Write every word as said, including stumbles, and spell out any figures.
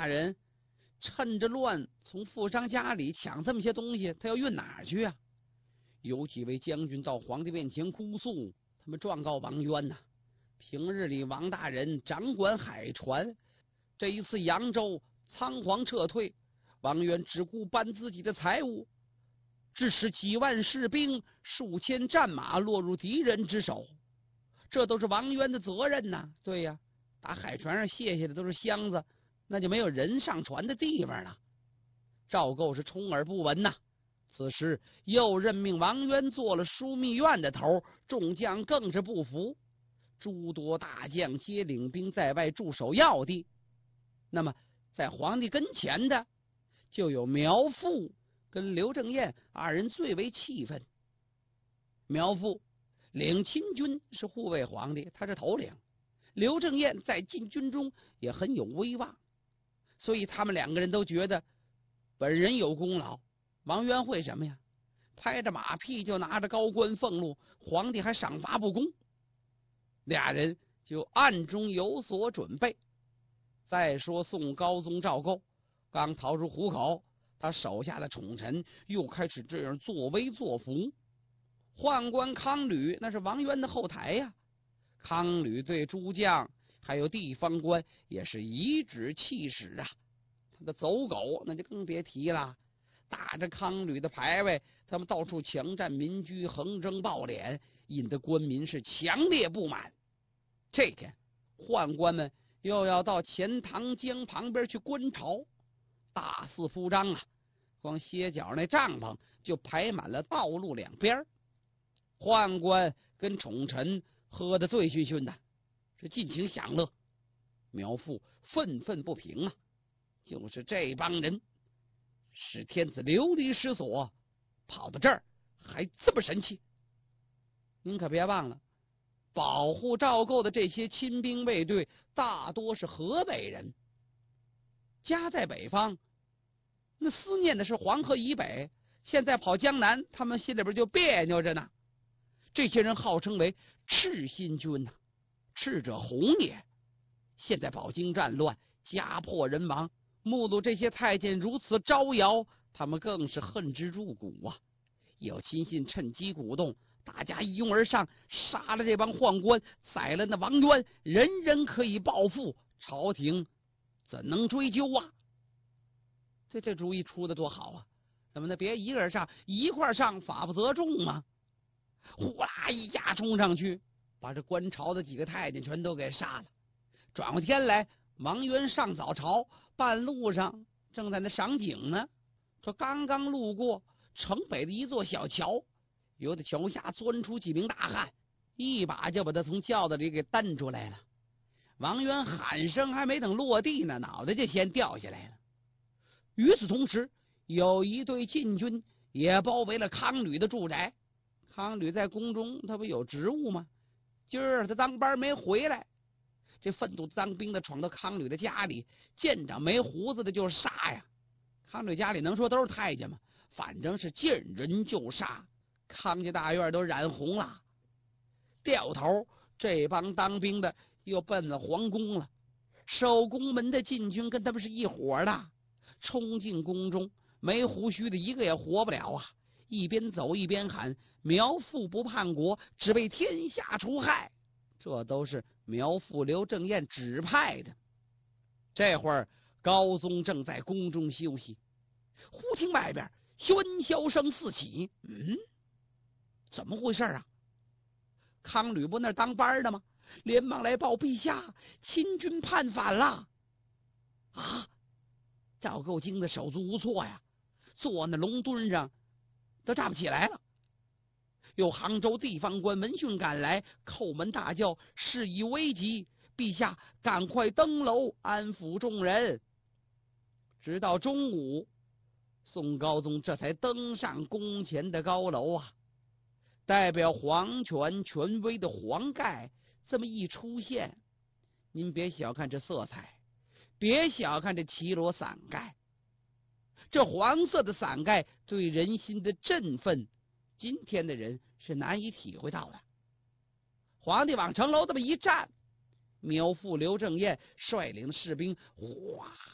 大人趁着乱从富商家里抢这么些东西，他要运哪儿去啊？有几位将军到皇帝面前哭诉，他们状告王渊呐、啊。平日里王大人掌管海船，这一次扬州仓皇撤退，王渊只顾搬自己的财物，致使几万士兵、数千战马落入敌人之手，这都是王渊的责任呐、啊。对呀，打海船上卸下的都是箱子，那就没有人上船的地方了。赵构是充耳不闻呐、啊。此时又任命王渊做了枢密院的头，众将更是不服，诸多大将皆领兵在外驻守要地。那么在皇帝跟前的就有苗阜跟刘正彦二人最为气愤。苗阜领亲军是护卫皇帝，他是头领，刘正彦在禁军中也很有威望，所以他们两个人都觉得本人有功劳，王渊会什么呀？拍着马屁就拿着高官俸禄，皇帝还赏罚不公。俩人就暗中有所准备。再说宋高宗赵构刚逃出虎口，他手下的宠臣又开始这样作威作福。宦官康吕那是王渊的后台呀、啊，康吕对诸将还有地方官也是颐指气使啊。他的走狗那就更别提了，打着康吕的牌位，他们到处强占民居，横征暴敛，引得官民是强烈不满。这天宦官们又要到钱塘江旁边去观潮，大肆铺张啊，光歇脚那帐篷就排满了道路两边。宦官跟宠臣喝得醉醺醺的，是尽情享乐。苗阜愤愤不平啊，就是这帮人使天子流离失所，跑到这儿还这么神气。您可别忘了，保护赵构的这些亲兵卫队大多是河北人，家在北方，那思念的是黄河以北，现在跑江南，他们心里边就别扭着呢。这些人号称为赤心军呐、啊，赤者红也。现在饱经战乱，家破人亡，目睹这些太监如此招摇，他们更是恨之入骨啊！有亲信趁机鼓动，大家一拥而上，杀了这帮宦官，宰了那王渊，人人可以报复，朝廷怎能追究啊？这这主意出的多好啊！怎么呢？别一个人上，一块上，法不责众嘛！呼啦一架冲上去，把这观潮的几个太监全都给杀了。转过天来，王渊上早朝，半路上正在那赏景呢，说刚刚路过城北的一座小桥，由得桥下钻出几名大汉，一把就把他从轿子里给蹬出来了。王渊喊声还没等落地呢，脑袋就先掉下来了。与此同时，有一队禁军也包围了康吕的住宅。康吕在宫中他不有职务吗？今儿他当班没回来，这愤怒当兵的闯到康吕的家里，见着没胡子的就杀呀。康吕家里能说都是太监吗？反正是见人就杀，康家大院都染红了。掉头这帮当兵的又奔了皇宫了，守宫门的禁军跟他们是一伙的，冲进宫中，没胡须的一个也活不了啊！一边走一边喊：苗阜不叛国，只为天下除害。这都是苗阜、刘正彦指派的。这会儿高宗正在宫中休息，忽听外边喧嚣声四起。嗯，怎么回事啊？康吕不那当班的吗？连忙来报陛下，亲军叛反了。啊！赵构惊得手足无措呀，坐那龙墩上都站不起来了。有杭州地方官闻讯赶来，叩门大叫：事已危急，陛下赶快登楼安抚众人。直到中午，宋高宗这才登上宫前的高楼啊！代表皇权权威的黄盖这么一出现，您别小看这色彩，别小看这绮罗伞盖，这黄色的伞盖对人心的振奋，今天的人是难以体会到的。皇帝往城楼这么一站，苗阜、刘正彦率领的士兵哗